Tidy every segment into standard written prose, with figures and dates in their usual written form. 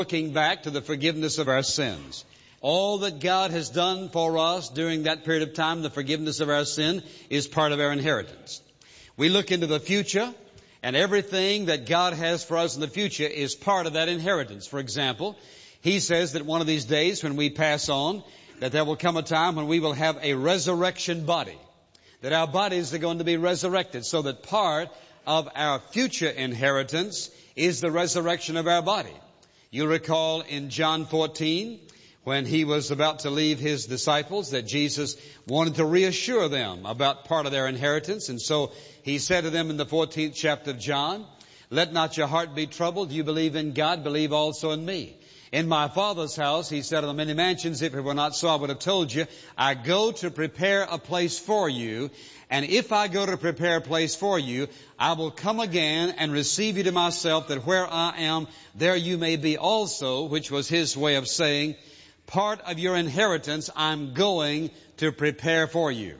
looking back to the forgiveness of our sins. All that God has done for us during that period of time, the forgiveness of our sin, is part of our inheritance. We look into the future, and everything that God has for us in the future is part of that inheritance. For example, He says that one of these days when we pass on, that there will come a time when we will have a resurrection body, that our bodies are going to be resurrected, so that part of our future inheritance is the resurrection of our body. You'll recall in John 14, when He was about to leave His disciples, that Jesus wanted to reassure them about part of their inheritance. And so He said to them in the 14th chapter of John, "Let not your heart be troubled. You believe in God, believe also in me. In my Father's house," He said, "are the many mansions. If it were not so, I would have told you. I go to prepare a place for you. And if I go to prepare a place for you, I will come again and receive you to myself, that where I am, there you may be also," which was His way of saying, part of your inheritance I'm going to prepare for you.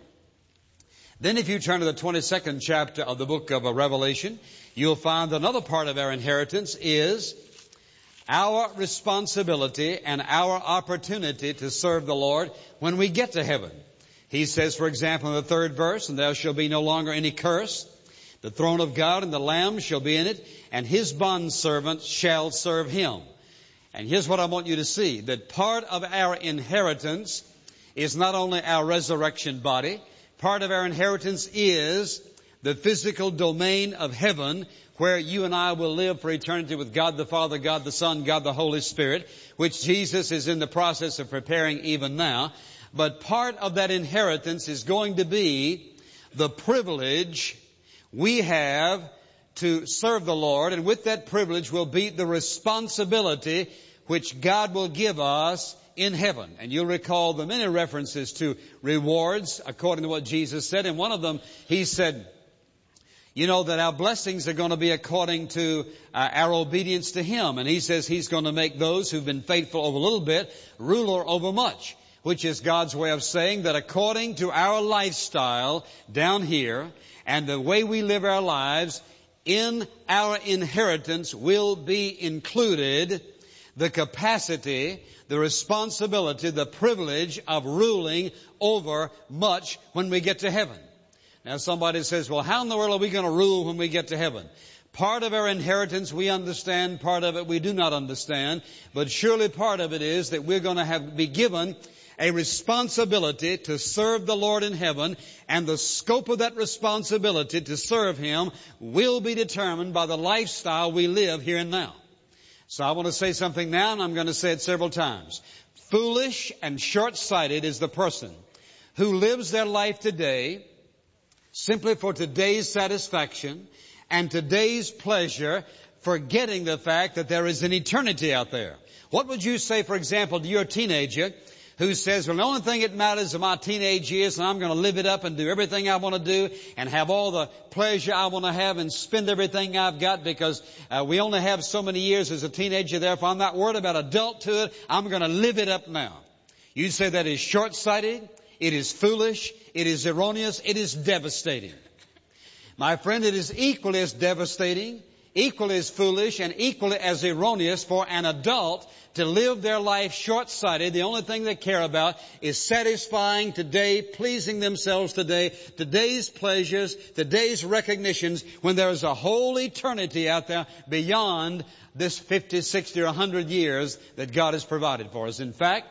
Then if you turn to the 22nd chapter of the book of Revelation, you'll find another part of our inheritance is our responsibility and our opportunity to serve the Lord when we get to heaven. He says, for example, in the 3rd verse, "And there shall be no longer any curse. The throne of God and the Lamb shall be in it, and His bondservants shall serve Him." And here's what I want you to see, that part of our inheritance is not only our resurrection body, part of our inheritance is the physical domain of heaven, where you and I will live for eternity with God the Father, God the Son, God the Holy Spirit, which Jesus is in the process of preparing even now. But part of that inheritance is going to be the privilege we have to serve the Lord, and with that privilege will be the responsibility which God will give us in heaven. And you'll recall the many references to rewards according to what Jesus said. And one of them, He said, you know, that our blessings are going to be according to our obedience to Him. And He says He's going to make those who've been faithful over a little bit ruler over much, which is God's way of saying that according to our lifestyle down here and the way we live our lives, in our inheritance will be included the capacity, the responsibility, the privilege of ruling over much when we get to heaven. Now somebody says, well, how in the world are we going to rule when we get to heaven? Part of our inheritance we understand, part of it we do not understand, but surely part of it is that we're going to be given a responsibility to serve the Lord in heaven, and the scope of that responsibility to serve Him will be determined by the lifestyle we live here and now. So I want to say something now, and I'm going to say it several times. Foolish and short-sighted is the person who lives their life today simply for today's satisfaction and today's pleasure, forgetting the fact that there is an eternity out there. What would you say, for example, to your teenager who says, well, the only thing that matters are my teenage years, and I'm going to live it up and do everything I want to do and have all the pleasure I want to have and spend everything I've got because we only have so many years as a teenager, therefore I'm not worried about adulthood. I'm going to live it up now. You say that is short-sighted, it is foolish, it is erroneous, it is devastating. My friend, it is equally as devastating, equally as foolish, and equally as erroneous for an adult to live their life short-sighted. The only thing they care about is satisfying today, pleasing themselves today, today's pleasures, today's recognitions, when there is a whole eternity out there beyond this 50, 60, or 100 years that God has provided for us. In fact,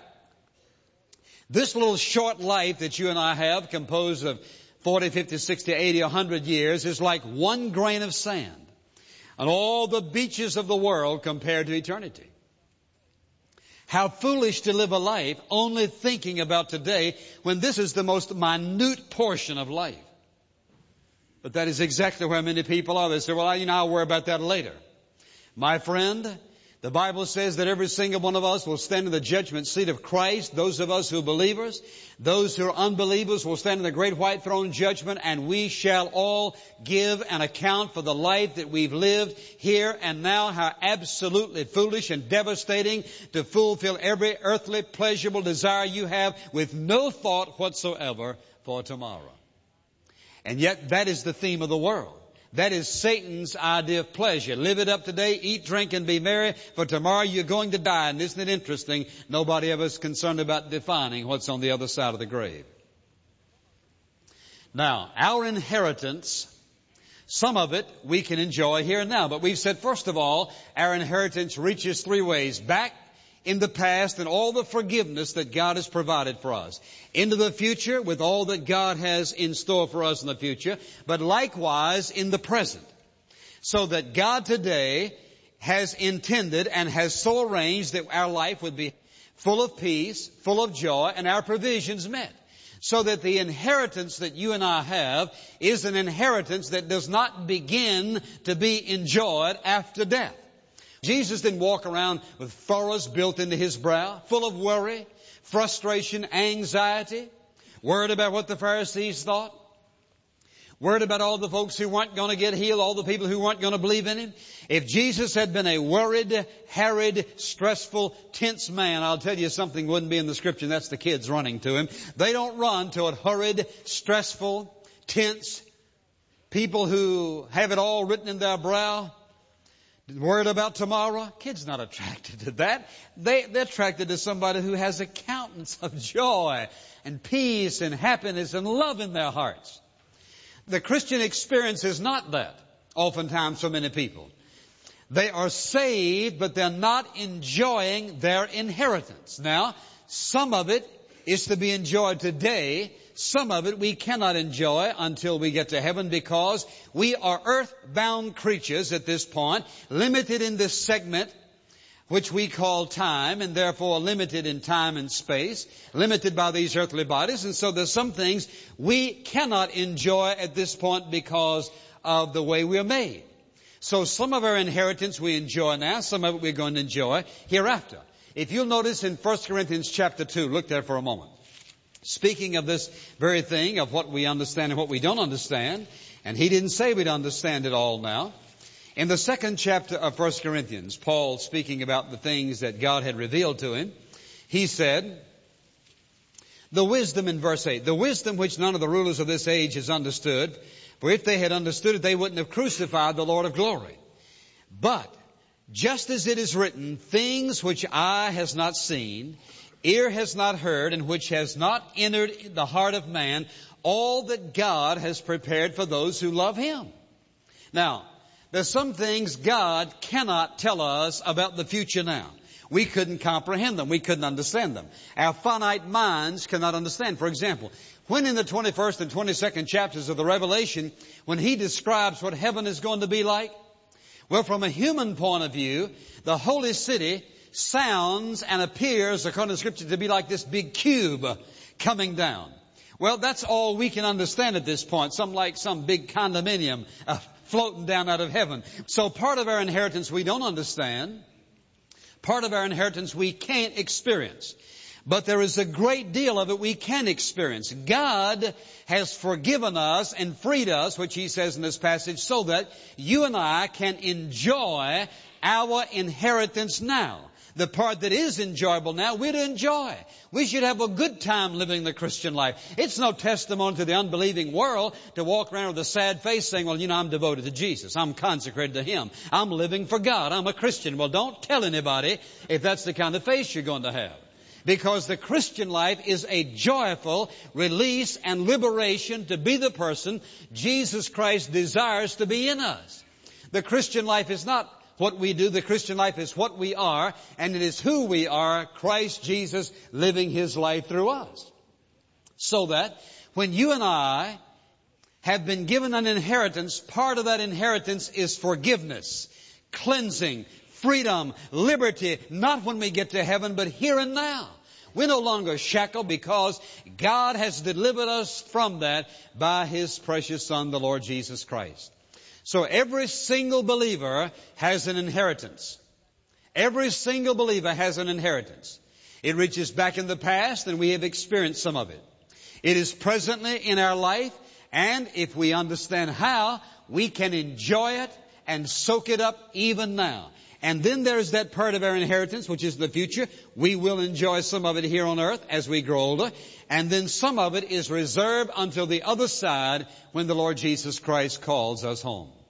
this little short life that you and I have, composed of 40, 50, 60, 80, 100 years, is like one grain of sand on all the beaches of the world compared to eternity. How foolish to live a life only thinking about today when this is the most minute portion of life. But that is exactly where many people are. They say, well, I'll worry about that later. My friend, the Bible says that every single one of us will stand in the judgment seat of Christ. Those of us who are believers, those who are unbelievers will stand in the great white throne judgment, and we shall all give an account for the life that we've lived here and now. How absolutely foolish and devastating to fulfill every earthly pleasurable desire you have with no thought whatsoever for tomorrow. And yet that is the theme of the world. That is Satan's idea of pleasure. Live it up today, eat, drink, and be merry, for tomorrow you're going to die. And isn't it interesting? Nobody ever is concerned about defining what's on the other side of the grave. Now, our inheritance, some of it we can enjoy here and now. But we've said, first of all, our inheritance reaches three ways. Back in the past and all the forgiveness that God has provided for us. Into the future with all that God has in store for us in the future. But likewise in the present. So that God today has intended and has so arranged that our life would be full of peace, full of joy, and our provisions met. So that the inheritance that you and I have is an inheritance that does not begin to be enjoyed after death. Jesus didn't walk around with furrows built into His brow, full of worry, frustration, anxiety, worried about what the Pharisees thought, worried about all the folks who weren't going to get healed, all the people who weren't going to believe in Him. If Jesus had been a worried, harried, stressful, tense man, I'll tell you something wouldn't be in the Scripture, and that's the kids running to Him. They don't run to a hurried, stressful, tense people who have it all written in their brow, worried about tomorrow. Kids not attracted to that. They're attracted to somebody who has a countenance of joy and peace and happiness and love in their hearts. The Christian experience is not that, oftentimes for many people. They are saved, but they're not enjoying their inheritance. Now, some of it is to be enjoyed today. Some of it we cannot enjoy until we get to heaven, because we are earthbound creatures at this point, limited in this segment which we call time, and therefore limited in time and space, limited by these earthly bodies. And so there's some things we cannot enjoy at this point because of the way we are made. So some of our inheritance we enjoy now, some of it we're going to enjoy hereafter. If you'll notice in 1 Corinthians chapter 2, look there for a moment. Speaking of this very thing, of what we understand and what we don't understand, and he didn't say we'd understand it all now. In the second chapter of 1 Corinthians, Paul, speaking about the things that God had revealed to him, he said, the wisdom in verse 8, the wisdom which none of the rulers of this age has understood, for if they had understood it, they wouldn't have crucified the Lord of glory. But, just as it is written, things which eye has not seen, ear has not heard, and which has not entered the heart of man, all that God has prepared for those who love Him. Now, there's some things God cannot tell us about the future now. We couldn't comprehend them. We couldn't understand them. Our finite minds cannot understand. For example, when in the 21st and 22nd chapters of the Revelation, when he describes what heaven is going to be like, well, from a human point of view, the holy city sounds and appears, according to Scripture, to be like this big cube coming down. Well, that's all we can understand at this point. Some big condominium floating down out of heaven. So part of our inheritance we don't understand. Part of our inheritance we can't experience. But there is a great deal of it we can experience. God has forgiven us and freed us, which He says in this passage, so that you and I can enjoy our inheritance now. The part that is enjoyable now, we're to enjoy. We should have a good time living the Christian life. It's no testimony to the unbelieving world to walk around with a sad face saying, well, I'm devoted to Jesus. I'm consecrated to Him. I'm living for God. I'm a Christian. Well, don't tell anybody if that's the kind of face you're going to have. Because the Christian life is a joyful release and liberation to be the person Jesus Christ desires to be in us. The Christian life is not what we do. The Christian life is what we are, and it is who we are, Christ Jesus living His life through us. So that when you and I have been given an inheritance, part of that inheritance is forgiveness, cleansing, freedom, liberty, not when we get to heaven, but here and now. We're no longer shackled because God has delivered us from that by His precious Son, the Lord Jesus Christ. So every single believer has an inheritance. Every single believer has an inheritance. It reaches back in the past, and we have experienced some of it. It is presently in our life, and if we understand how, we can enjoy it and soak it up even now. And then there's that part of our inheritance, which is the future. We will enjoy some of it here on earth as we grow older. And then some of it is reserved until the other side when the Lord Jesus Christ calls us home.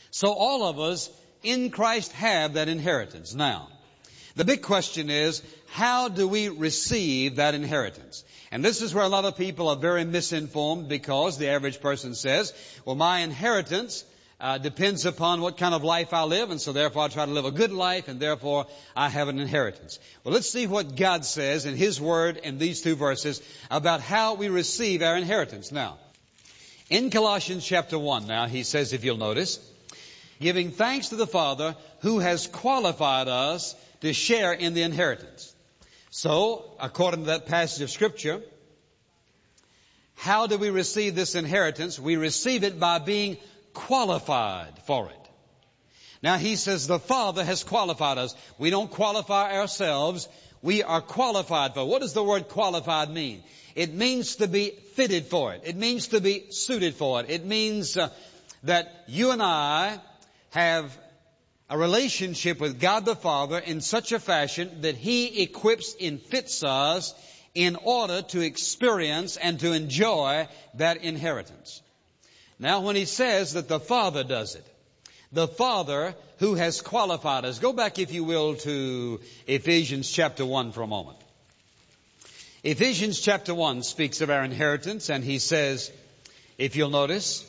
So all of us in Christ have that inheritance. Now, the big question is, how do we receive that inheritance? And this is where a lot of people are very misinformed, because the average person says, well, my inheritance depends upon what kind of life I live, and so therefore I try to live a good life, and therefore I have an inheritance. Well, let's see what God says in His Word in these two verses about how we receive our inheritance. Now, in Colossians chapter 1 now, He says, if you'll notice, giving thanks to the Father who has qualified us to share in the inheritance. So, according to that passage of Scripture, how do we receive this inheritance? We receive it by being qualified for it. Now he says the Father has qualified us. We don't qualify ourselves. We are qualified for it. What does the word qualified mean? It means to be fitted for it. It means to be suited for it. It means that you and I have a relationship with God the Father in such a fashion that He equips and fits us in order to experience and to enjoy that inheritance. Now, when He says that the Father does it, the Father who has qualified us. Go back, if you will, to Ephesians chapter 1 for a moment. Ephesians chapter 1 speaks of our inheritance, and he says, if you'll notice,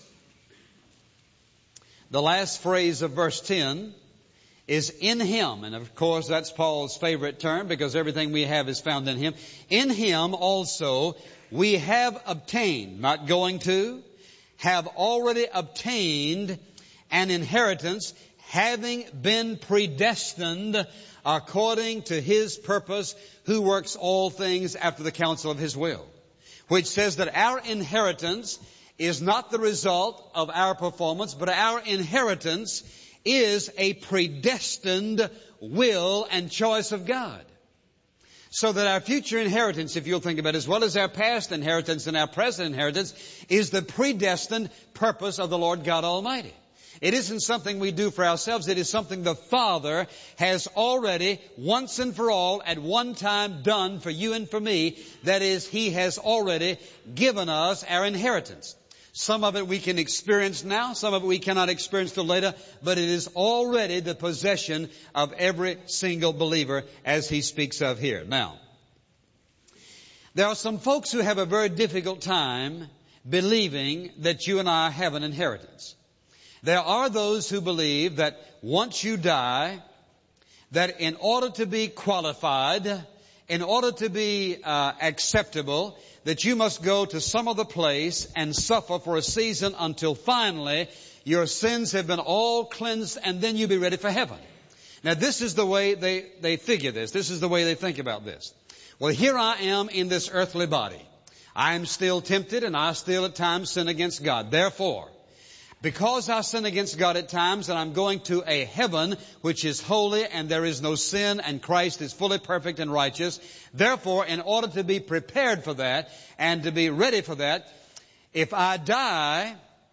the last phrase of verse 10 is in Him. And of course, that's Paul's favorite term, because everything we have is found in Him. In Him also we have obtained, not going to, have already obtained an inheritance, having been predestined according to His purpose, who works all things after the counsel of His will. Which says that our inheritance is not the result of our performance, but our inheritance is a predestined will and choice of God. So that our future inheritance, if you'll think about it, as well as our past inheritance and our present inheritance, is the predestined purpose of the Lord God Almighty. It isn't something we do for ourselves. It is something the Father has already, once and for all, at one time done for you and for me. That is, He has already given us our inheritance. Some of it we can experience now, some of it we cannot experience till later, but it is already the possession of every single believer, as he speaks of here. Now, there are some folks who have a very difficult time believing that you and I have an inheritance. There are those who believe that once you die, that in order to be qualified, in order to be acceptable, that you must go to some other place and suffer for a season until finally your sins have been all cleansed, and then you'll be ready for heaven. Now this is the way they figure this. This is the way they think about this. Well, here I am in this earthly body. I am still tempted, and I still at times sin against God. Therefore, because I sin against God at times, and I'm going to a heaven which is holy and there is no sin, and Christ is fully perfect and righteous. Therefore, in order to be prepared for that and to be ready for that, if I die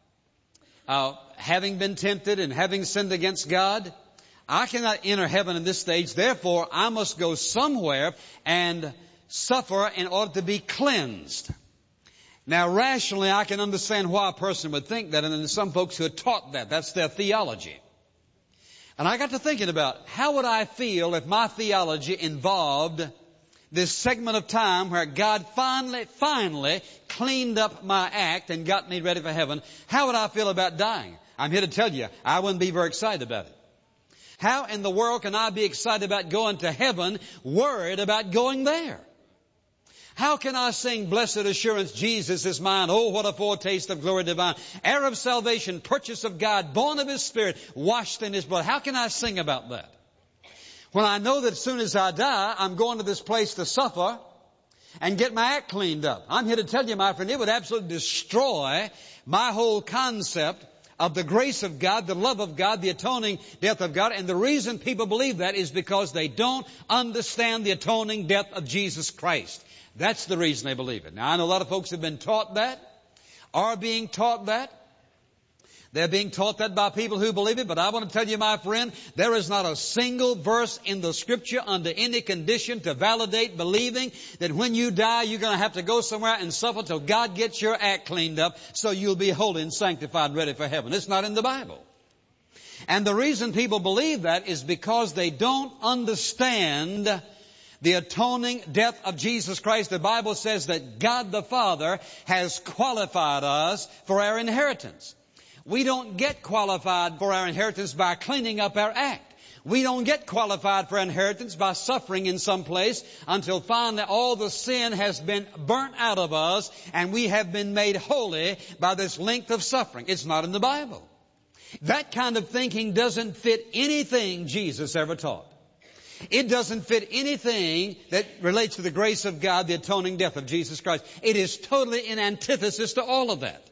having been tempted and having sinned against God, I cannot enter heaven in this stage. Therefore, I must go somewhere and suffer in order to be cleansed. Now, rationally, I can understand why a person would think that, and there's some folks who are taught that. That's their theology. And I got to thinking about, how would I feel if my theology involved this segment of time where God finally cleaned up my act and got me ready for heaven? How would I feel about dying? I'm here to tell you, I wouldn't be very excited about it. How in the world can I be excited about going to heaven, worried about going there? How can I sing, blessed assurance, Jesus is mine. Oh, what a foretaste of glory divine. Heir of salvation, purchase of God, born of His Spirit, washed in His blood. How can I sing about that? When I know that as soon as I die, I'm going to this place to suffer and get my act cleaned up. I'm here to tell you, my friend, it would absolutely destroy my whole concept of the grace of God, the love of God, the atoning death of God. And the reason people believe that is because they don't understand the atoning death of Jesus Christ. That's the reason they believe it. Now, I know a lot of folks have been taught that, are being taught that. They're being taught that by people who believe it. But I want to tell you, my friend, there is not a single verse in the Scripture under any condition to validate believing that when you die, you're going to have to go somewhere and suffer till God gets your act cleaned up so you'll be holy and sanctified and ready for heaven. It's not in the Bible. And the reason people believe that is because they don't understand the atoning death of Jesus Christ. The Bible says that God the Father has qualified us for our inheritance. We don't get qualified for our inheritance by cleaning up our act. We don't get qualified for inheritance by suffering in some place until finally all the sin has been burnt out of us and we have been made holy by this length of suffering. It's not in the Bible. That kind of thinking doesn't fit anything Jesus ever taught. It doesn't fit anything that relates to the grace of God, the atoning death of Jesus Christ. It is totally in antithesis to all of that.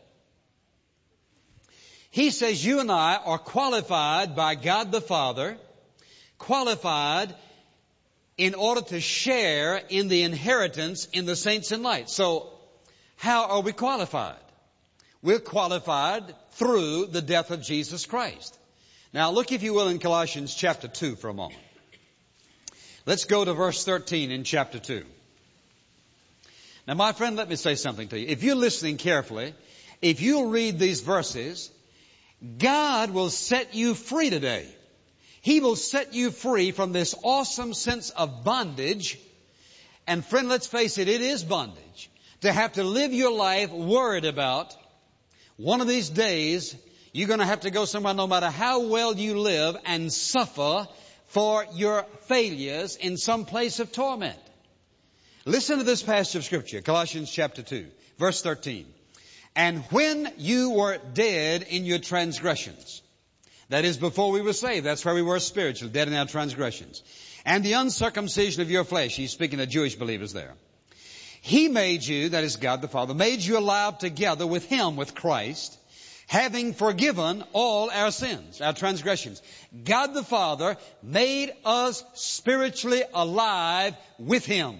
He says you and I are qualified by God the Father, qualified in order to share in the inheritance in the saints in light. So, how are we qualified? We're qualified through the death of Jesus Christ. Now, look, if you will, in Colossians chapter 2 for a moment. Let's go to verse 13 in chapter 2. Now, my friend, let me say something to you. If you're listening carefully, if you'll read these verses, God will set you free today. He will set you free from this awesome sense of bondage. And friend, let's face it, it is bondage. To have to live your life worried about one of these days, you're going to have to go somewhere no matter how well you live and suffer for your failures in some place of torment. Listen to this passage of Scripture, Colossians chapter 2, verse 13. And when you were dead in your transgressions, that is before we were saved, that's where we were spiritually, dead in our transgressions, and the uncircumcision of your flesh, he's speaking of Jewish believers there. He made you, that is God the Father, made you alive together with Him, with Christ, having forgiven all our sins, our transgressions. God the Father made us spiritually alive with Him.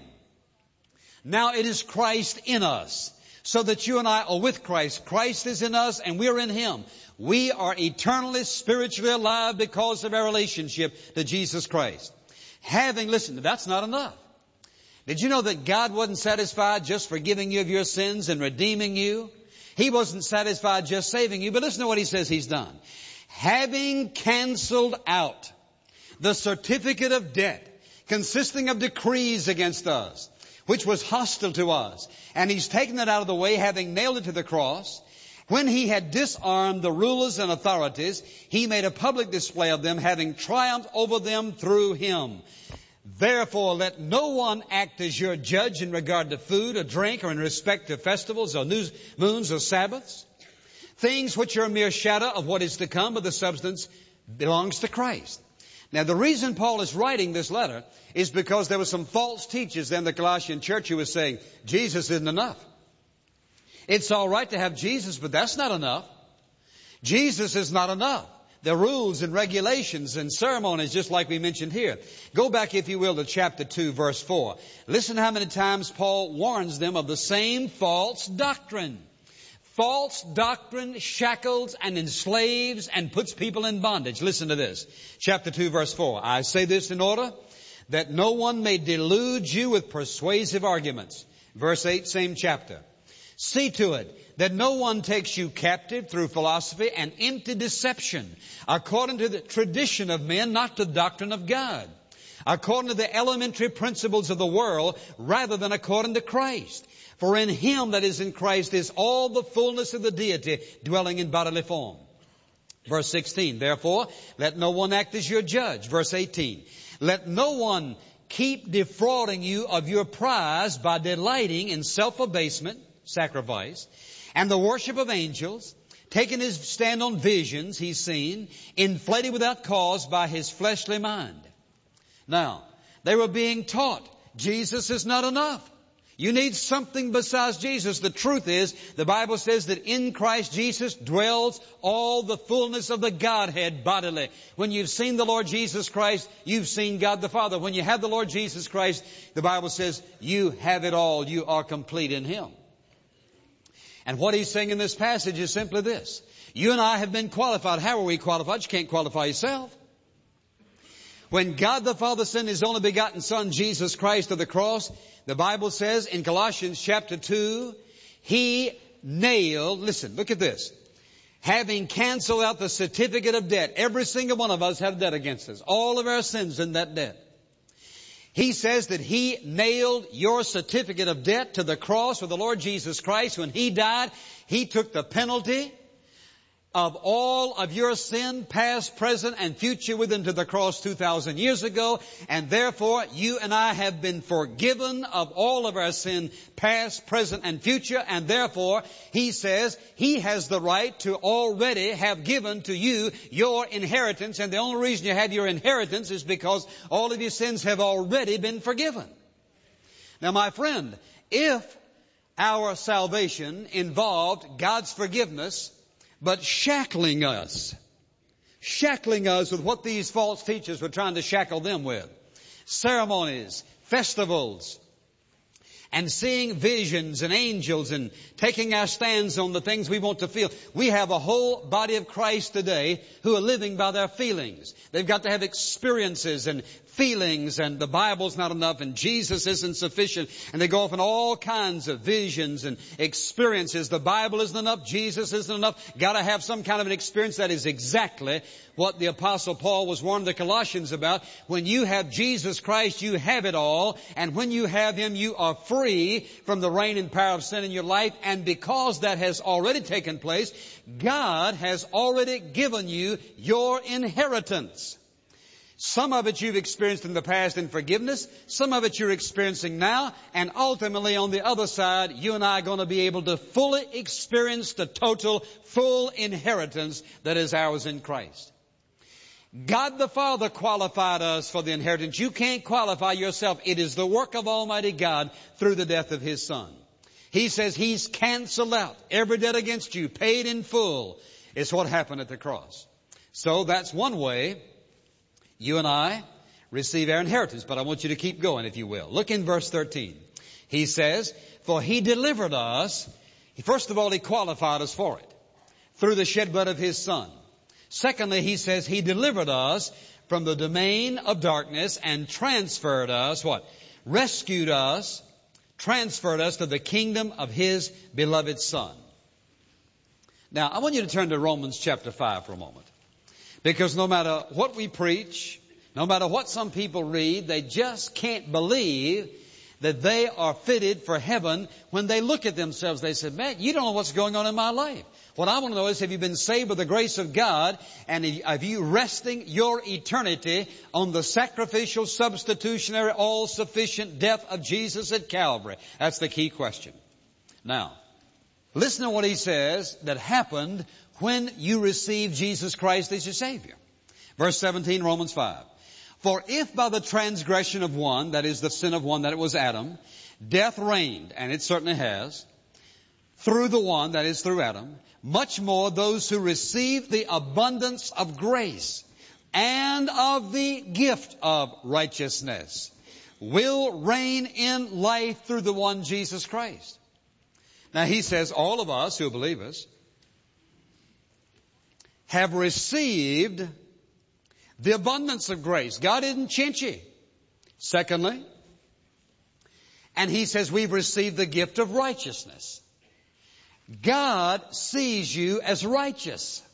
Now it is Christ in us, so that you and I are with Christ. Christ is in us and we're in Him. We are eternally spiritually alive because of our relationship to Jesus Christ. Listen, that's not enough. Did you know that God wasn't satisfied just forgiving you of your sins and redeeming you? He wasn't satisfied just saving you, but listen to what He says He's done. Having canceled out the certificate of debt consisting of decrees against us, which was hostile to us, and He's taken it out of the way, having nailed it to the cross. When He had disarmed the rulers and authorities, He made a public display of them, having triumphed over them through Him. Therefore, let no one act as your judge in regard to food or drink or in respect to festivals or new moons or Sabbaths, things which are a mere shadow of what is to come, but the substance belongs to Christ. Now, the reason Paul is writing this letter is because there were some false teachers in the Colossian church who were saying, Jesus isn't enough. It's all right to have Jesus, but that's not enough. Jesus is not enough. The rules and regulations and ceremonies, just like we mentioned here. Go back, if you will, to chapter 2, verse 4. Listen how many times Paul warns them of the same false doctrine. False doctrine shackles and enslaves and puts people in bondage. Listen to this. Chapter 2, verse 4. I say this in order that no one may delude you with persuasive arguments. Verse 8, same chapter. See to it that no one takes you captive through philosophy and empty deception, according to the tradition of men, not the doctrine of God, according to the elementary principles of the world, rather than according to Christ. For in Him, that is in Christ, is all the fullness of the deity dwelling in bodily form. Verse 16, therefore, let no one act as your judge. Verse 18, let no one keep defrauding you of your prize by delighting in self-abasement, sacrifice, and the worship of angels, taking his stand on visions he's seen, inflated without cause by his fleshly mind. Now, they were being taught Jesus is not enough. You need something besides Jesus. The truth is, the Bible says that in Christ Jesus dwells all the fullness of the Godhead bodily. When you've seen the Lord Jesus Christ, you've seen God the Father. When you have the Lord Jesus Christ, the Bible says you have it all. You are complete in Him. And what He's saying in this passage is simply this. You and I have been qualified. How are we qualified? You can't qualify yourself. When God the Father sent His only begotten Son, Jesus Christ, to the cross, the Bible says in Colossians chapter 2, He nailed, listen, look at this. having canceled out the certificate of debt. Every single one of us have debt against us. All of our sins in that debt. He says that He nailed your certificate of debt to the cross with the Lord Jesus Christ. When He died, He took the penalty of all of your sin, past, present, and future, with Him to the cross 2,000 years ago. And therefore, you and I have been forgiven of all of our sin, past, present, and future. And therefore, He says He has the right to already have given to you your inheritance. And the only reason you have your inheritance is because all of your sins have already been forgiven. Now, my friend, if our salvation involved God's forgiveness, but shackling us with what these false teachers were trying to shackle them with. Ceremonies, festivals, and seeing visions and angels and taking our stands on the things we want to feel. We have a whole body of Christ today who are living by their feelings. They've got to have experiences and feelings, and the Bible's not enough, and Jesus isn't sufficient, and they go off on all kinds of visions and experiences. The Bible isn't enough, Jesus isn't enough. Got to have some kind of an experience. That is exactly what the Apostle Paul was warning the Colossians about. When you have Jesus Christ, you have it all, and when you have Him, you are free from the reign and power of sin in your life. And because that has already taken place, God has already given you your inheritance. Some of it you've experienced in the past in forgiveness. Some of it you're experiencing now. And ultimately, on the other side, you and I are going to be able to fully experience the total, full inheritance that is ours in Christ. God the Father qualified us for the inheritance. You can't qualify yourself. It is the work of Almighty God through the death of His Son. He says He's canceled out every debt against you, paid in full. It's what happened at the cross. So that's one way you and I receive our inheritance. But I want you to keep going, if you will. Look in verse 13. He says, for He delivered us. First of all, He qualified us for it through the shed blood of His Son. Secondly, He says He delivered us from the domain of darkness and transferred us, what? Rescued us, transferred us to the kingdom of His beloved Son. Now, I want you to turn to Romans chapter 5 for a moment. Because no matter what we preach, no matter what some people read, they just can't believe that they are fitted for heaven. When they look at themselves, they say, man, you don't know what's going on in my life. What I want to know is, have you been saved by the grace of God? And are you resting your eternity on the sacrificial, substitutionary, all-sufficient death of Jesus at Calvary? That's the key question. Now, listen to what he says that happened when you received Jesus Christ as your Savior. Verse 17, Romans 5. For if by the transgression of one, that is the sin of one, that it was Adam, death reigned, and it certainly has, through the one, that is through Adam, much more those who receive the abundance of grace and of the gift of righteousness will reign in life through the one Jesus Christ. Now he says all of us who are believers have received the abundance of grace. God isn't chinchy. Secondly, and he says we've received the gift of righteousness. God sees you as righteous.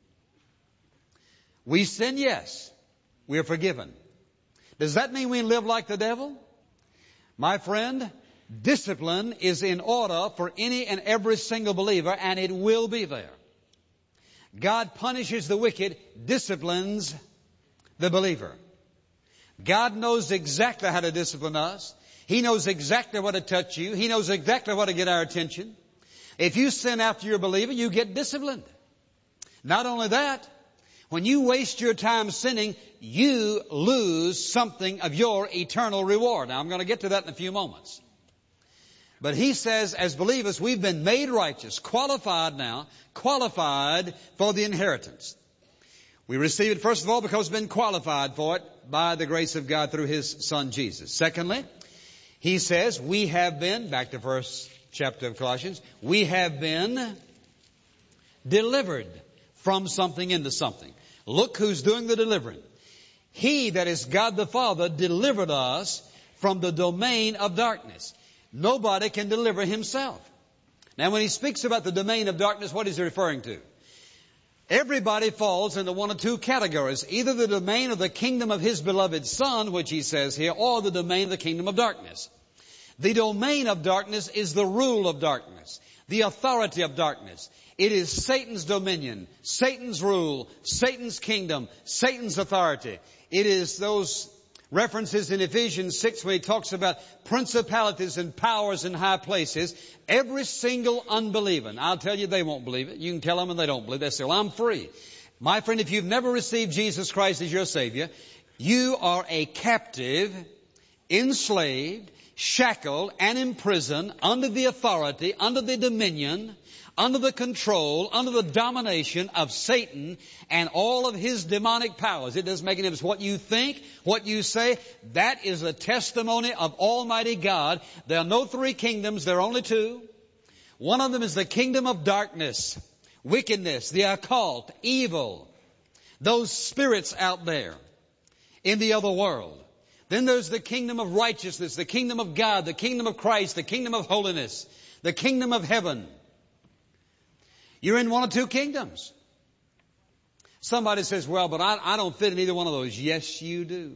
We sin, yes. We are forgiven. Does that mean we live like the devil? My friend, discipline is in order for any and every single believer, and it will be there. God punishes the wicked, disciplines the believer. God knows exactly how to discipline us. He knows exactly what to touch you. He knows exactly what to get our attention. If you sin after you're a believer, you get disciplined. Not only that, when you waste your time sinning, you lose something of your eternal reward. Now, I'm going to get to that in a few moments. But he says, as believers, we've been made righteous, qualified for the inheritance. We receive it, first of all, because we've been qualified for it by the grace of God through His Son, Jesus. Secondly, he says we have been, back to first chapter of Colossians, we have been delivered from something into something. Look who's doing the delivering. He, that is God the Father, delivered us from the domain of darkness. Nobody can deliver himself. Now, when he speaks about the domain of darkness, what is he referring to? Everybody falls into one of two categories. Either the domain of the kingdom of His beloved Son, which He says here, or the domain of the kingdom of darkness. The domain of darkness is the rule of darkness, the authority of darkness. It is Satan's dominion, Satan's rule, Satan's kingdom, Satan's authority. It is those references in Ephesians 6 where he talks about principalities and powers in high places. Every single unbeliever, and I'll tell you they won't believe it. You can tell them and they don't believe it. They say, well, I'm free. My friend, if you've never received Jesus Christ as your Savior, you are a captive, enslaved, shackled, and imprisoned under the authority, under the dominion, under the control, under the domination of Satan and all of his demonic powers. It doesn't make any difference what you think, what you say. That is a testimony of Almighty God. There are no three kingdoms, there are only two. One of them is the kingdom of darkness, wickedness, the occult, evil, those spirits out there in the other world. Then there's the kingdom of righteousness, the kingdom of God, the kingdom of Christ, the kingdom of holiness, the kingdom of heaven. You're in one of two kingdoms. Somebody says, well, but I don't fit in either one of those. Yes, you do.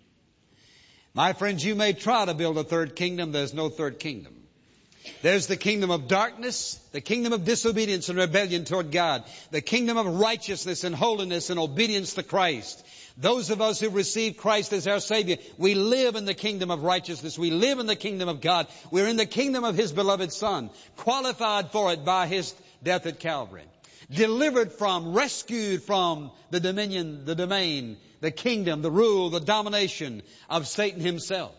My friends, you may try to build a third kingdom. There's no third kingdom. There's the kingdom of darkness, the kingdom of disobedience and rebellion toward God, the kingdom of righteousness and holiness and obedience to Christ. Those of us who receive Christ as our Savior, we live in the kingdom of righteousness. We live in the kingdom of God. We're in the kingdom of His beloved Son, qualified for it by His death at Calvary. Delivered from, rescued from the dominion, the domain, the kingdom, the rule, the domination of Satan himself.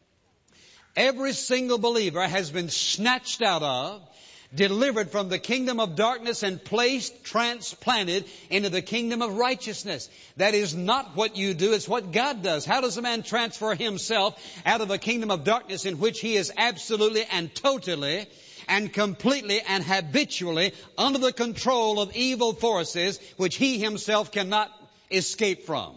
Every single believer has been snatched out of, delivered from the kingdom of darkness and placed, transplanted into the kingdom of righteousness. That is not what you do, it's what God does. How does a man transfer himself out of a kingdom of darkness in which he is absolutely and totally and completely and habitually under the control of evil forces which he himself cannot escape from?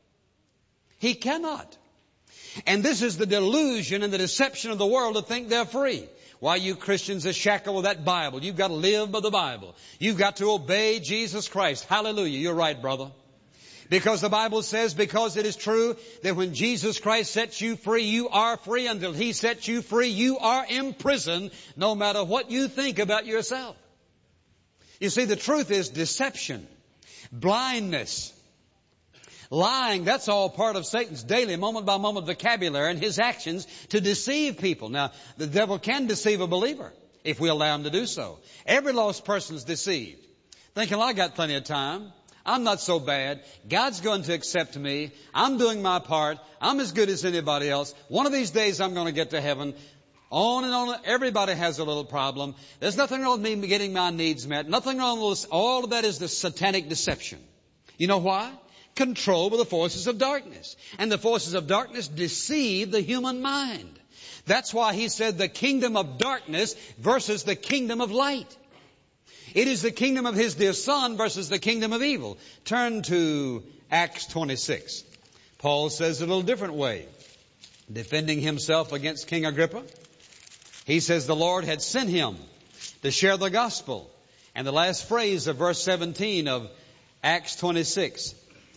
He cannot. And this is the delusion and the deception of the world to think they're free. Why, you Christians are shackled with that Bible. You've got to live by the Bible. You've got to obey Jesus Christ. Hallelujah. You're right, brother. Because the Bible says, because it is true that when Jesus Christ sets you free, you are free. Until He sets you free, you are imprisoned, no matter what you think about yourself. You see, the truth is deception, blindness, lying. That's all part of Satan's daily, moment by moment vocabulary and his actions to deceive people. Now, the devil can deceive a believer if we allow him to do so. Every lost person is deceived, thinking, well, I got plenty of time. I'm not so bad. God's going to accept me. I'm doing my part. I'm as good as anybody else. One of these days I'm going to get to heaven. On and on. Everybody has a little problem. There's nothing wrong with me getting my needs met. Nothing wrong with this. All of that is the satanic deception. You know why? Controlled by the forces of darkness. And the forces of darkness deceive the human mind. That's why He said the kingdom of darkness versus the kingdom of light. It is the kingdom of His dear Son versus the kingdom of evil. Turn to Acts 26. Paul says it a little different way. Defending himself against King Agrippa, he says the Lord had sent him to share the gospel. And the last phrase of verse 17 of Acts 26.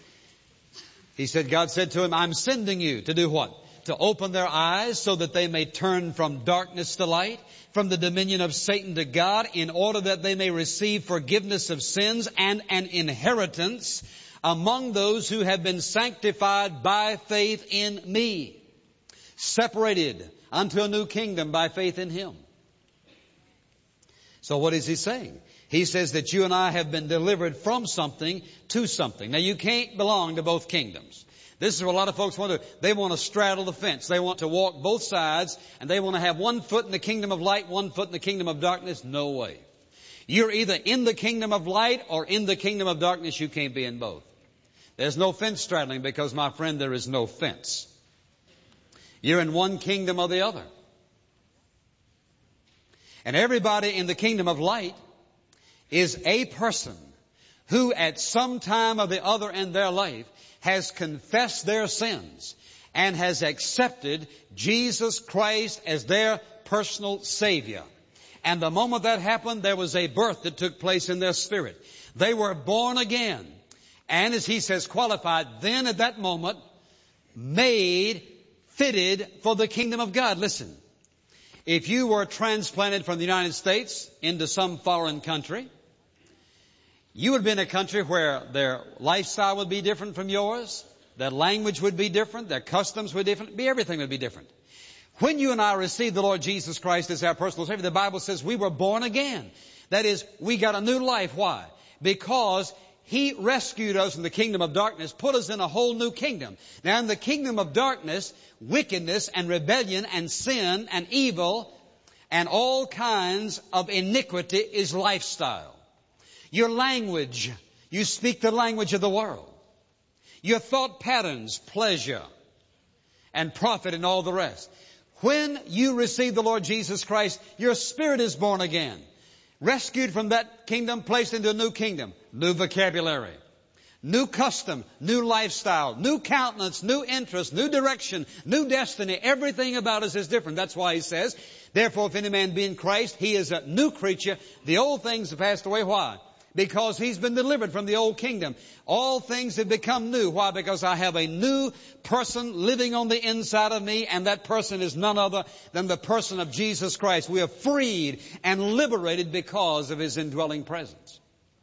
He said, God said to him, I'm sending you to do what? To open their eyes so that they may turn from darkness to light, from the dominion of Satan to God, in order that they may receive forgiveness of sins and an inheritance among those who have been sanctified by faith in me, separated unto a new kingdom by faith in Him. So what is he saying? He says that you and I have been delivered from something to something. Now, you can't belong to both kingdoms. This is what a lot of folks want to do. They want to straddle the fence. They want to walk both sides, and they want to have one foot in the kingdom of light, one foot in the kingdom of darkness. No way. You're either in the kingdom of light or in the kingdom of darkness. You can't be in both. There's no fence straddling because, my friend, there is no fence. You're in one kingdom or the other. And everybody in the kingdom of light is a person who at some time or the other in their life has confessed their sins and has accepted Jesus Christ as their personal Savior And the moment that happened, there was a birth that took place in their spirit. They were born again. And as he says, qualified, then at that moment, made, fitted for the kingdom of God. Listen, if you were transplanted from the United States into some foreign country, you would be in a country where their lifestyle would be different from yours, their language would be different, their customs would be different, everything would be different. When you and I received the Lord Jesus Christ as our personal Savior, the Bible says we were born again. That is, we got a new life. Why? Because He rescued us from the kingdom of darkness, put us in a whole new kingdom. Now in the kingdom of darkness, wickedness and rebellion and sin and evil and all kinds of iniquity is lifestyle. Your language, you speak the language of the world. Your thought patterns, pleasure and profit and all the rest. When you receive the Lord Jesus Christ, your spirit is born again. Rescued from that kingdom, placed into a new kingdom. New vocabulary, new custom, new lifestyle, new countenance, new interest, new direction, new destiny. Everything about us is different. That's why he says, therefore if any man be in Christ, he is a new creature. The old things have passed away. Why? Because he's been delivered from the old kingdom. All things have become new. Why? Because I have a new person living on the inside of me, and that person is none other than the person of Jesus Christ. We are freed and liberated because of His indwelling presence.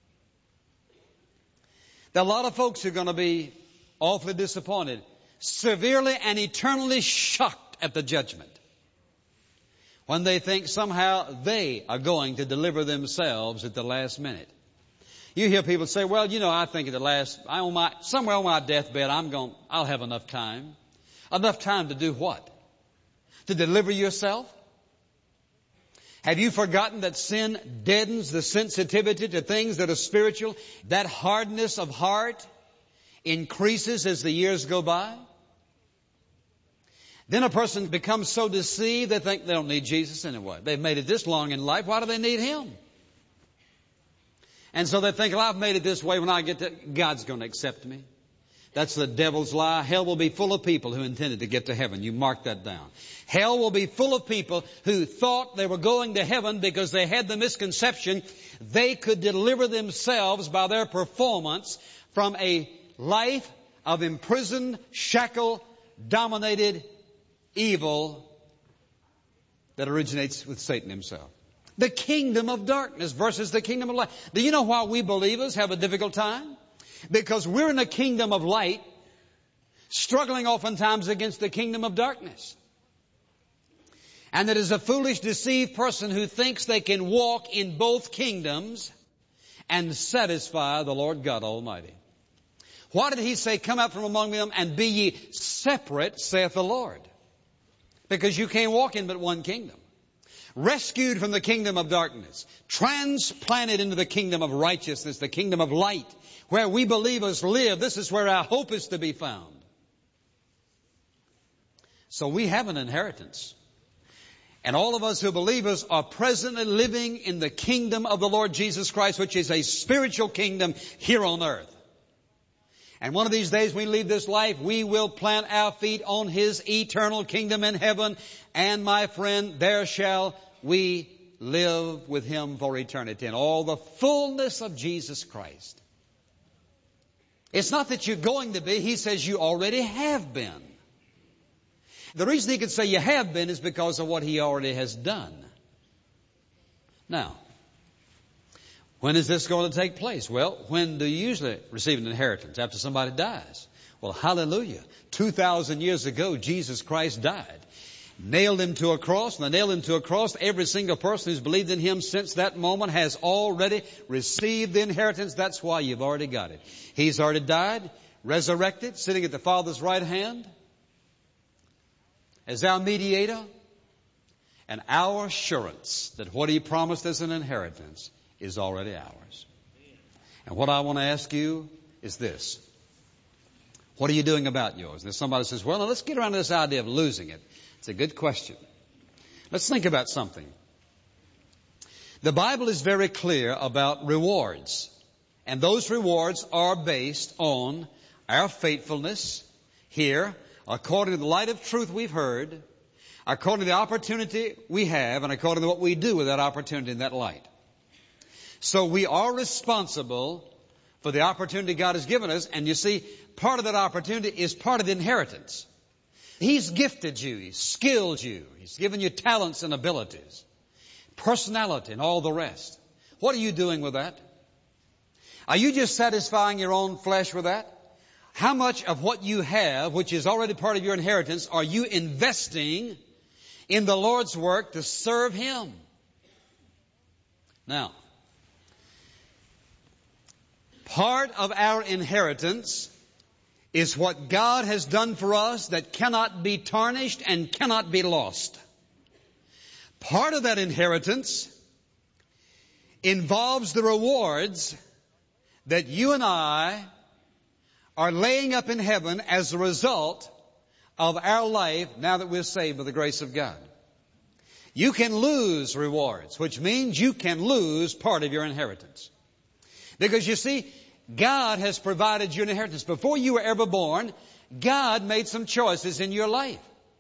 There are a lot of folks who are going to be awfully disappointed, severely and eternally shocked at the judgment, when they think somehow they are going to deliver themselves at the last minute. You hear people say, well, I think somewhere on my deathbed, I'll have enough time. Enough time to do what? To deliver yourself? Have you forgotten that sin deadens the sensitivity to things that are spiritual? That hardness of heart increases as the years go by. Then a person becomes so deceived they think they don't need Jesus anyway. They've made it this long in life. Why do they need Him? And so they think, well, I've made it this way. When I get to, God's going to accept me. That's the devil's lie. Hell will be full of people who intended to get to heaven. You mark that down. Hell will be full of people who thought they were going to heaven because they had the misconception they could deliver themselves by their performance from a life of imprisoned, shackled, dominated evil that originates with Satan himself. The kingdom of darkness versus the kingdom of light. Do you know why we believers have a difficult time? Because we're in a kingdom of light, struggling oftentimes against the kingdom of darkness. And it is a foolish, deceived person who thinks they can walk in both kingdoms and satisfy the Lord God Almighty. Why did He say, come out from among them and be ye separate, saith the Lord? Because you can't walk in but one kingdom. Rescued from the kingdom of darkness, transplanted into the kingdom of righteousness, the kingdom of light, where we believers live. This is where our hope is to be found. So we have an inheritance. And all of us who are believers are presently living in the kingdom of the Lord Jesus Christ, which is a spiritual kingdom here on earth. And one of these days when we leave this life, we will plant our feet on His eternal kingdom in heaven. And my friend, there shall we live with Him for eternity in all the fullness of Jesus Christ. It's not that you're going to be. He says you already have been. The reason He can say you have been is because of what He already has done. Now, when is this going to take place? Well, when do you usually receive an inheritance? After somebody dies. Well, hallelujah. 2,000 years ago, Jesus Christ died. Nailed Him to a cross. And they nailed Him to a cross. Every single person who's believed in Him since that moment has already received the inheritance. That's why you've already got it. He's already died, resurrected, sitting at the Father's right hand as our mediator, and our assurance that what He promised as an inheritance is already ours. And what I want to ask you is this. What are you doing about yours? And if somebody says, well, now let's get around to this idea of losing it. It's a good question. Let's think about something. The Bible is very clear about rewards. And those rewards are based on our faithfulness here, according to the light of truth we've heard, according to the opportunity we have and according to what we do with that opportunity in that light. So we are responsible for the opportunity God has given us. And you see, part of that opportunity is part of the inheritance. He's gifted you. He's skilled you. He's given you talents and abilities, personality and all the rest. What are you doing with that? Are you just satisfying your own flesh with that? How much of what you have, which is already part of your inheritance, are you investing in the Lord's work to serve Him? Now, part of our inheritance is what God has done for us that cannot be tarnished and cannot be lost. Part of that inheritance involves the rewards that you and I are laying up in heaven as a result of our life now that we're saved by the grace of God. You can lose rewards, which means you can lose part of your inheritance. Because you see, God has provided you an inheritance. Before you were ever born, God made some choices in your life.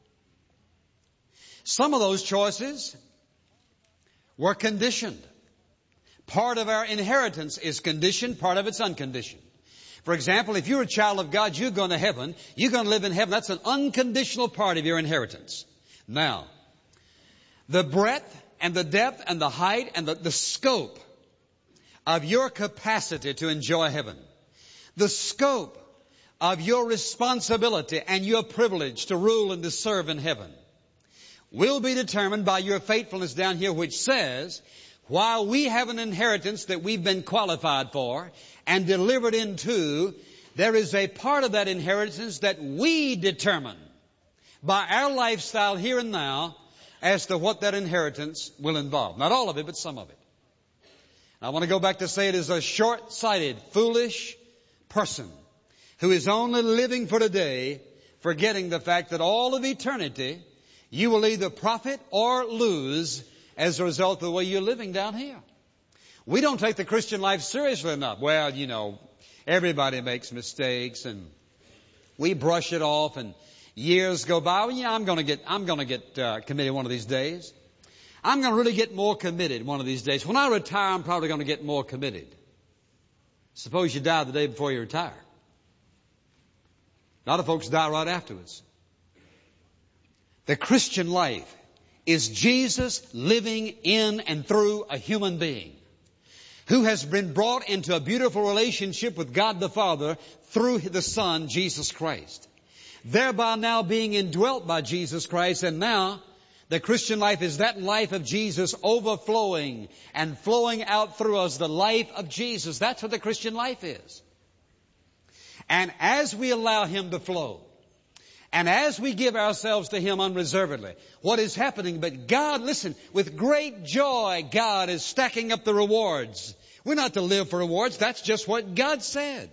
Some of those choices were conditioned. Part of our inheritance is conditioned, part of it's unconditioned. For example, if you're a child of God, you're going to heaven. You're going to live in heaven. That's an unconditional part of your inheritance. Now, the breadth and the depth and the height and the scope of your capacity to enjoy heaven, the scope of your responsibility and your privilege to rule and to serve in heaven will be determined by your faithfulness down here, which says, while we have an inheritance that we've been qualified for and delivered into, there is a part of that inheritance that we determine by our lifestyle here and now as to what that inheritance will involve. Not all of it, but some of it. I want to go back to say it is a short-sighted, foolish person who is only living for today, forgetting the fact that all of eternity you will either profit or lose as a result of the way you're living down here. We don't take the Christian life seriously enough. Well, you know, everybody makes mistakes and we brush it off and years go by. Well, yeah, I'm going to get committed one of these days. I'm going to really get more committed one of these days. When I retire, I'm probably going to get more committed. Suppose you die the day before you retire. A lot of folks die right afterwards. The Christian life is Jesus living in and through a human being who has been brought into a beautiful relationship with God the Father through the Son, Jesus Christ, thereby now being indwelt by Jesus Christ. And now the Christian life is that life of Jesus overflowing and flowing out through us, the life of Jesus. That's what the Christian life is. And as we allow Him to flow, and as we give ourselves to Him unreservedly, what is happening? But God, listen, with great joy, God is stacking up the rewards. We're not to live for rewards. That's just what God said.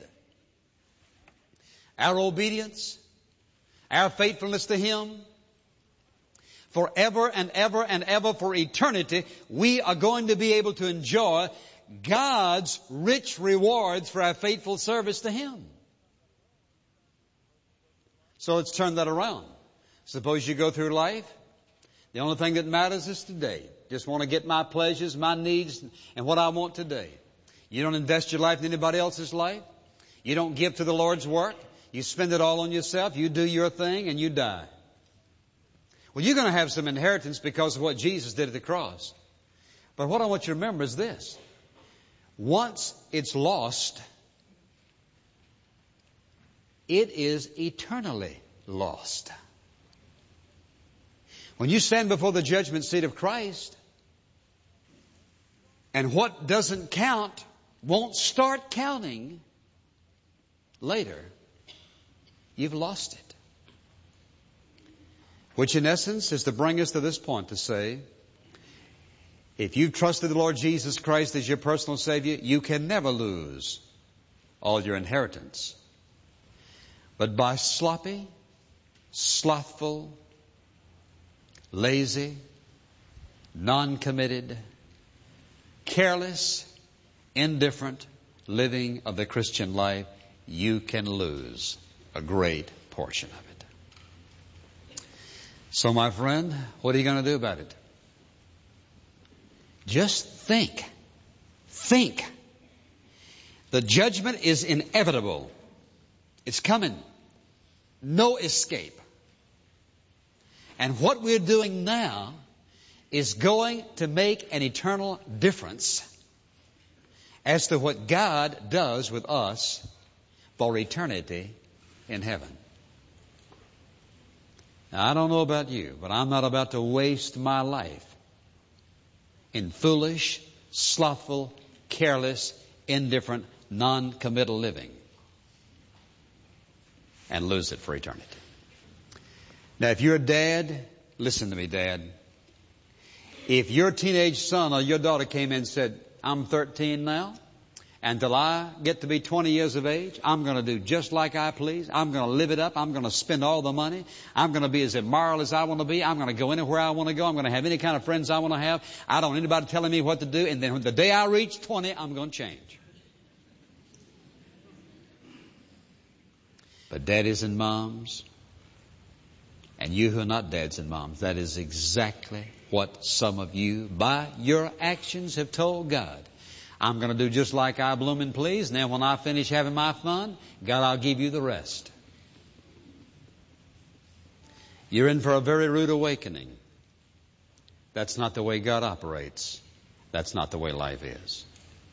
Our obedience, our faithfulness to Him, forever and ever and ever for eternity, we are going to be able to enjoy God's rich rewards for our faithful service to Him. So let's turn that around. Suppose you go through life, the only thing that matters is today. Just want to get my pleasures, my needs, and what I want today. You don't invest your life in anybody else's life. You don't give to the Lord's work. You spend it all on yourself. You do your thing and you die. Well, you're going to have some inheritance because of what Jesus did at the cross. But what I want you to remember is this. Once it's lost, it is eternally lost. When you stand before the judgment seat of Christ, and what doesn't count won't start counting later, you've lost it. Which in essence is to bring us to this point to say, if you've trusted the Lord Jesus Christ as your personal Savior, you can never lose all your inheritance. But by sloppy, slothful, lazy, non-committed, careless, indifferent living of the Christian life, you can lose a great portion of it. So, my friend, what are you going to do about it? Just think. Think. The judgment is inevitable. It's coming. No escape. And what we're doing now is going to make an eternal difference as to what God does with us for eternity in heaven. Now, I don't know about you, but I'm not about to waste my life in foolish, slothful, careless, indifferent, non-committal living and lose it for eternity. Now, if you're a dad, listen to me, Dad. If your teenage son or your daughter came in and said, I'm 13 now, and till I get to be 20 years of age, I'm going to do just like I please. I'm going to live it up. I'm going to spend all the money. I'm going to be as immoral as I want to be. I'm going to go anywhere I want to go. I'm going to have any kind of friends I want to have. I don't want anybody telling me what to do. And then the day I reach 20, I'm going to change. But daddies and moms, and you who are not dads and moms, that is exactly what some of you, by your actions, have told God. I'm going to do just like I blooming please, and then when I finish having my fun, God, I'll give you the rest. You're in for a very rude awakening. That's not the way God operates. That's not the way life is.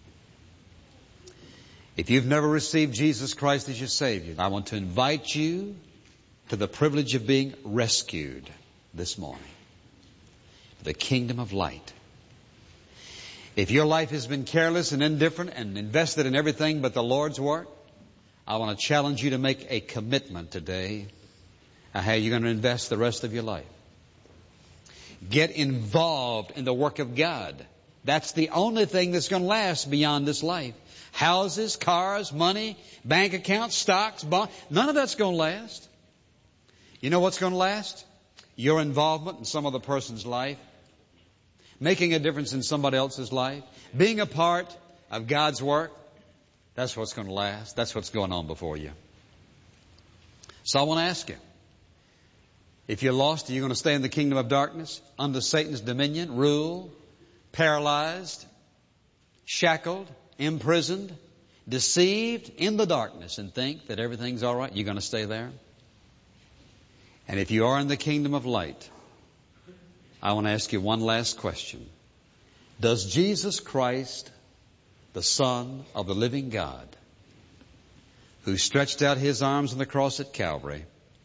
If you've never received Jesus Christ as your Savior, I want to invite you to the privilege of being rescued this morning. The kingdom of light. If your life has been careless and indifferent and invested in everything but the Lord's work, I want to challenge you to make a commitment today on how you're going to invest the rest of your life. Get involved in the work of God. That's the only thing that's going to last beyond this life. Houses, cars, money, bank accounts, stocks, bonds, none of that's going to last. You know what's going to last? Your involvement in some other person's life. Making a difference in somebody else's life. Being a part of God's work. That's what's going to last. That's what's going on before you. So I want to ask you, if you're lost, are you going to stay in the kingdom of darkness, under Satan's dominion, rule, paralyzed, shackled, imprisoned, deceived in the darkness and think that everything's all right? You're going to stay there? And if you are in the kingdom of light, I want to ask you one last question. Does Jesus Christ, the Son of the living God, who stretched out His arms on the cross at Calvary,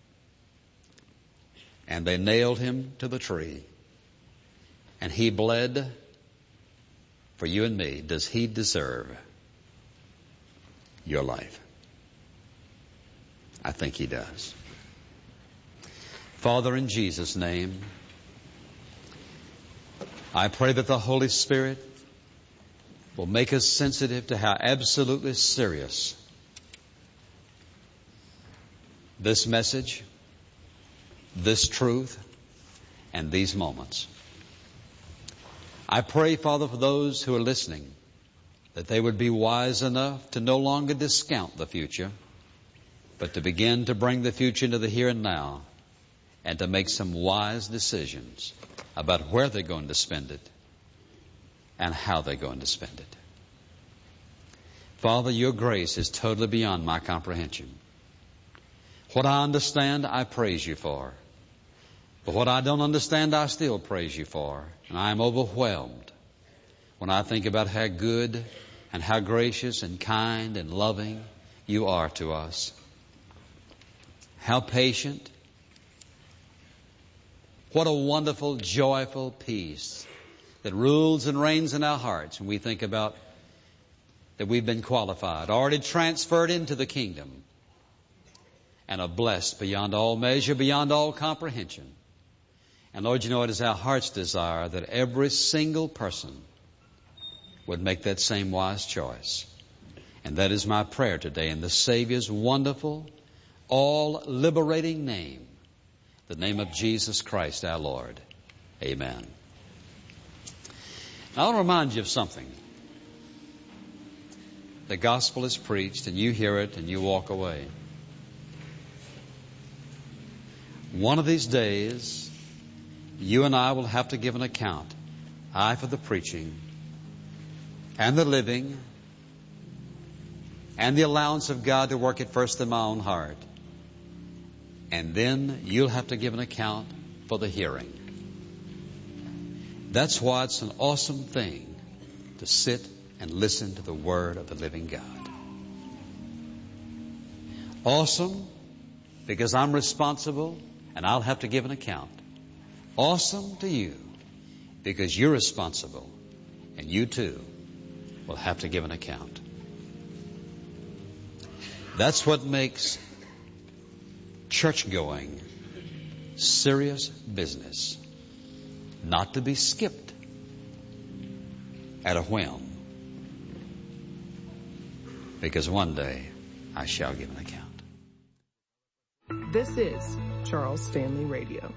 and they nailed Him to the tree, and He bled for you and me, does He deserve your life? I think He does. Father, in Jesus' name, I pray that the Holy Spirit will make us sensitive to how absolutely serious this message, this truth, and these moments. I pray, Father, for those who are listening, that they would be wise enough to no longer discount the future, but to begin to bring the future into the here and now, and to make some wise decisions about where they're going to spend it and how they're going to spend it. Father, your grace is totally beyond my comprehension. What I understand, I praise you for. But what I don't understand, I still praise you for. And I am overwhelmed when I think about how good and how gracious and kind and loving you are to us. How patient. What a wonderful, joyful peace that rules and reigns in our hearts when we think about that we've been qualified, already transferred into the kingdom, and are blessed beyond all measure, beyond all comprehension. And Lord, you know it is our heart's desire that every single person would make that same wise choice. And that is my prayer today in the Savior's wonderful, all-liberating name, the name of Jesus Christ our Lord. Amen. Now, I want to remind you of something. The gospel is preached and you hear it and you walk away. One of these days, you and I will have to give an account. I for the preaching and the living and the allowance of God to work it first in my own heart. And then you'll have to give an account for the hearing. That's why it's an awesome thing to sit and listen to the Word of the living God. Awesome because I'm responsible and I'll have to give an account. Awesome to you because you're responsible and you too will have to give an account. That's what makes church going serious business, not to be skipped at a whim, because one day I shall give an account. This is Charles Stanley Radio.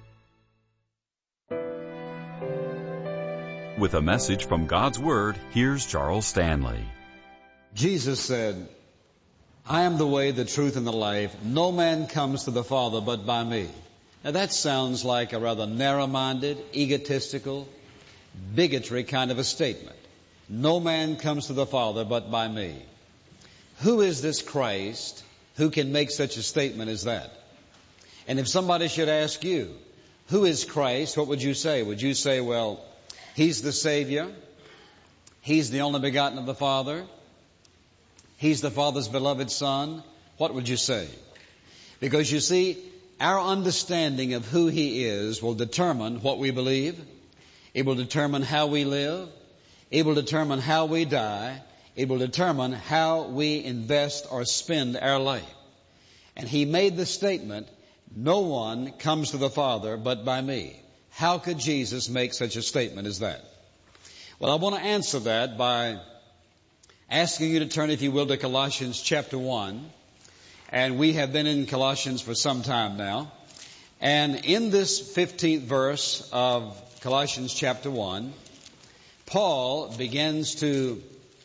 With a message from God's Word, here's Charles Stanley. Jesus said, I am the way, the truth, and the life. No man comes to the Father but by me. Now that sounds like a rather narrow-minded, egotistical, bigotry kind of a statement. No man comes to the Father but by me. Who is this Christ who can make such a statement as that? And if somebody should ask you, who is Christ, what would you say? Would you say, well, He's the Savior. He's the only begotten of the Father. He's the Father's beloved Son. What would you say? Because you see, our understanding of who He is will determine what we believe. It will determine how we live. It will determine how we die. It will determine how we invest or spend our life. And He made the statement, no one comes to the Father but by me. How could Jesus make such a statement as that? Well, I want to answer that by asking you to turn, if you will, to Colossians chapter 1. And we have been in Colossians for some time now. And in this 15th verse of Colossians chapter 1, Paul begins to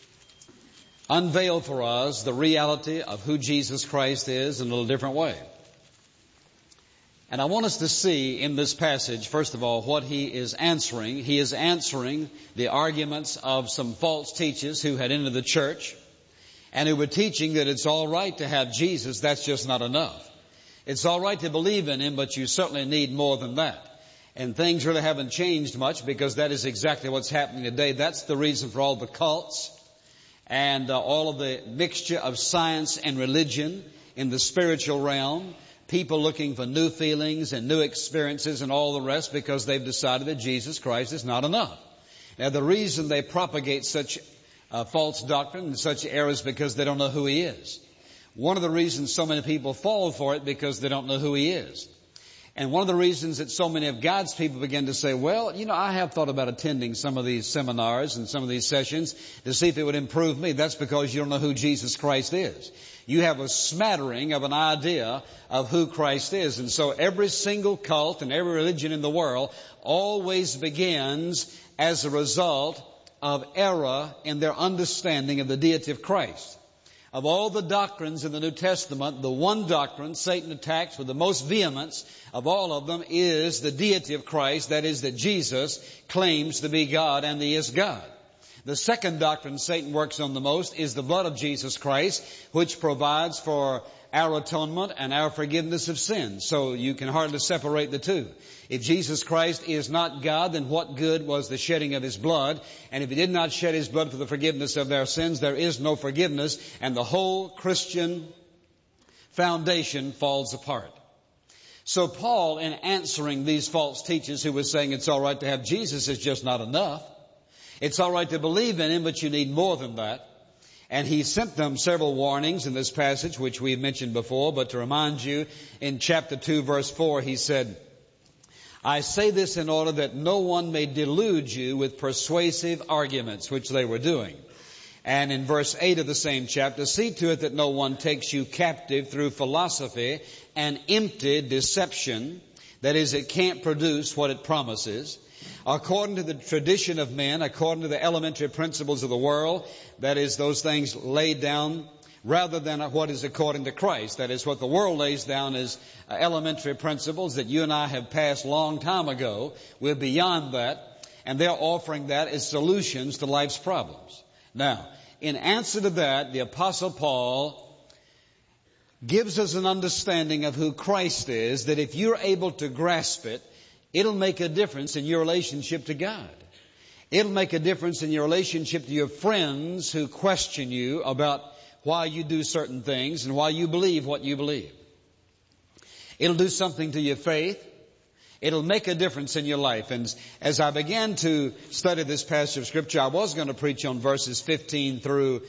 unveil for us the reality of who Jesus Christ is in a little different way. And I want us to see in this passage, first of all, what he is answering. He is answering the arguments of some false teachers who had entered the church and who were teaching that it's all right to have Jesus, that's just not enough. It's all right to believe in Him, but you certainly need more than that. And things really haven't changed much, because that is exactly what's happening today. That's the reason for all the cults and all of the mixture of science and religion in the spiritual realm. People looking for new feelings and new experiences and all the rest, because they've decided that Jesus Christ is not enough. Now, the reason they propagate such false doctrine and such errors is because they don't know who He is. One of the reasons so many people fall for it because they don't know who He is. And one of the reasons that so many of God's people begin to say, well, I have thought about attending some of these seminars and some of these sessions to see if it would improve me. That's because you don't know who Jesus Christ is. You have a smattering of an idea of who Christ is. And so every single cult and every religion in the world always begins as a result of error in their understanding of the deity of Christ. Of all the doctrines in the New Testament, the one doctrine Satan attacks with the most vehemence of all of them is the deity of Christ. That is, that Jesus claims to be God and He is God. The second doctrine Satan works on the most is the blood of Jesus Christ, which provides for our atonement and our forgiveness of sins. So you can hardly separate the two. If Jesus Christ is not God, then what good was the shedding of His blood? And if He did not shed His blood for the forgiveness of our sins, there is no forgiveness, and the whole Christian foundation falls apart. So Paul, in answering these false teachers who were saying it's all right to have Jesus, is just not enough. It's all right to believe in Him, but you need more than that. And he sent them several warnings in this passage, which we've mentioned before. But to remind you, in chapter 2, verse 4, he said, I say this in order that no one may delude you with persuasive arguments, which they were doing. And in verse 8 of the same chapter, see to it that no one takes you captive through philosophy and empty deception. That is, it can't produce what it promises. According to the tradition of men, according to the elementary principles of the world, that is, those things laid down rather than what is according to Christ. That is what the world lays down as elementary principles that you and I have passed long time ago. We're beyond that, and they're offering that as solutions to life's problems. Now, in answer to that, the Apostle Paul gives us an understanding of who Christ is, that if you're able to grasp it, it'll make a difference in your relationship to God. It'll make a difference in your relationship to your friends who question you about why you do certain things and why you believe what you believe. It'll do something to your faith. It'll make a difference in your life. And as I began to study this passage of Scripture, I was going to preach on verses 15 through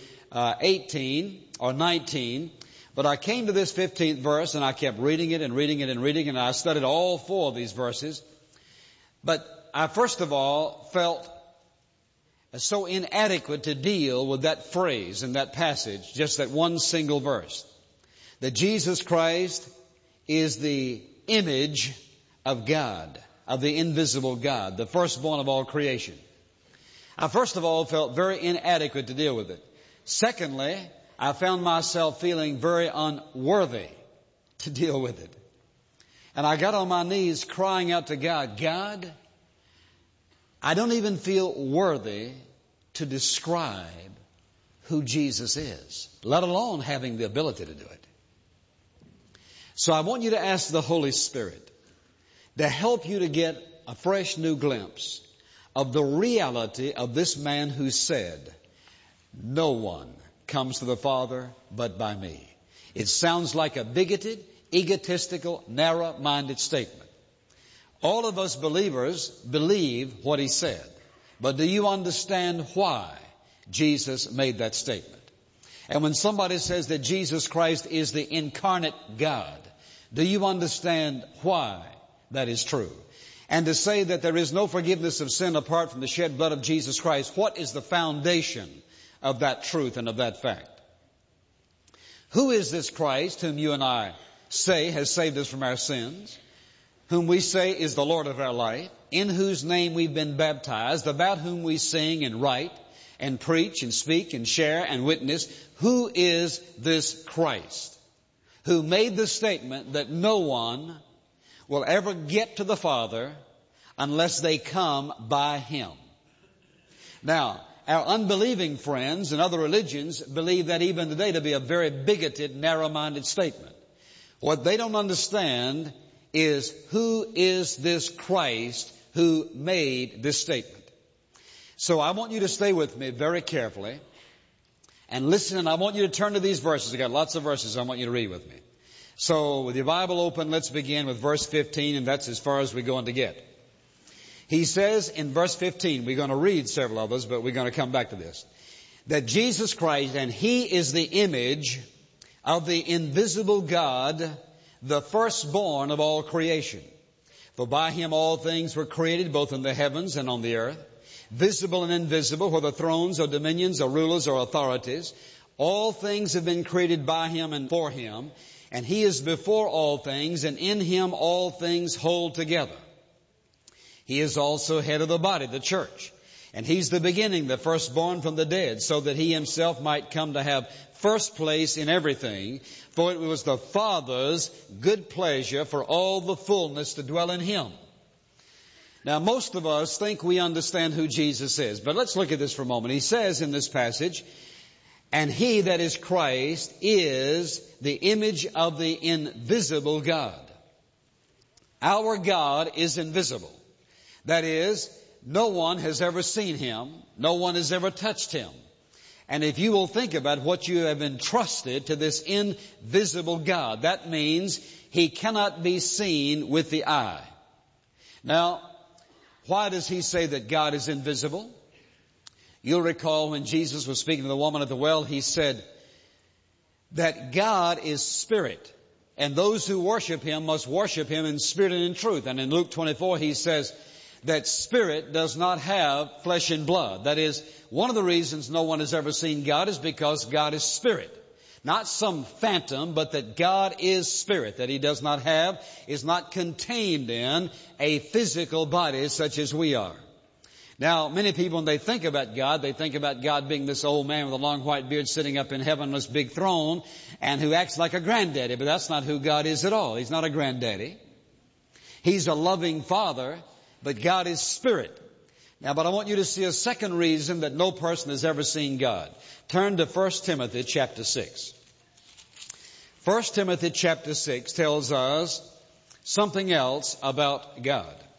18 or 19. But I came to this 15th verse and I kept reading it and reading it and reading it. And I studied all 4 of these verses. But I first of all felt so inadequate to deal with that phrase in that passage, just that one single verse. That Jesus Christ is the image of God, of the invisible God, the firstborn of all creation. I first of all felt very inadequate to deal with it. Secondly, I found myself feeling very unworthy to deal with it. And I got on my knees crying out to God, God, I don't even feel worthy to describe who Jesus is, let alone having the ability to do it. So I want you to ask the Holy Spirit to help you to get a fresh new glimpse of the reality of this man who said, no one comes to the Father but by me. It sounds like a bigoted, egotistical, narrow-minded statement. All of us believers believe what he said. But do you understand why Jesus made that statement? And when somebody says that Jesus Christ is the incarnate God, do you understand why that is true? And to say that there is no forgiveness of sin apart from the shed blood of Jesus Christ, what is the foundation of that truth and of that fact? Who is this Christ whom you and I say has saved us from our sins, whom we say is the Lord of our life, in whose name we've been baptized, about whom we sing and write and preach and speak and share and witness? Who is this Christ who made the statement that no one will ever get to the Father unless they come by him? Now, our unbelieving friends in other religions believe that even today to be a very bigoted, narrow-minded statement. What they don't understand is who is this Christ who made this statement. So I want you to stay with me very carefully and listen, and I want you to turn to these verses. I've got lots of verses I want you to read with me. So with your Bible open, let's begin with verse 15, and that's as far as we're going to get. He says in verse 15, we're going to read several others, but we're going to come back to this, that Jesus Christ, and he is the image of the invisible God, the firstborn of all creation. For by him all things were created, both in the heavens and on the earth, visible and invisible, whether thrones or dominions or rulers or authorities. All things have been created by him and for him, and he is before all things, and in him all things hold together. He is also head of the body, the church. And he's the beginning, the firstborn from the dead, so that he himself might come to have first place in everything. For it was the Father's good pleasure for all the fullness to dwell in him. Now, most of us think we understand who Jesus is, but let's look at this for a moment. He says in this passage, and he, that is Christ, is the image of the invisible God. Our God is invisible. That is, no one has ever seen him. No one has ever touched him. And if you will think about what you have entrusted to this invisible God, that means he cannot be seen with the eye. Now, why does he say that God is invisible? You'll recall when Jesus was speaking to the woman at the well, he said that God is spirit, and those who worship him must worship him in spirit and in truth. And in Luke 24, he says that spirit does not have flesh and blood. That is, one of the reasons no one has ever seen God is because God is spirit. Not some phantom, but that God is spirit, that he does not have, is not contained in a physical body such as we are. Now, many people, when they think about God being this old man with a long white beard sitting up in heaven on this big throne and who acts like a granddaddy. But that's not who God is at all. He's not a granddaddy. He's a loving Father, but God is Spirit. Now, but I want you to see a second reason that no person has ever seen God. Turn to 1 Timothy chapter 6. 1 Timothy chapter 6 tells us something else about God.